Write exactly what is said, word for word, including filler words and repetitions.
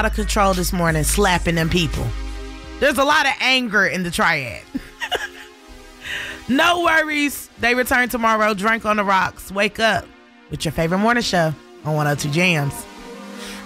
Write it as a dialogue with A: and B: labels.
A: out of control this morning, slapping them people. There's a lot of anger in the triad. No worries. They return tomorrow. Drink on the Rocks. Wake up with your favorite morning show on one oh two Jams.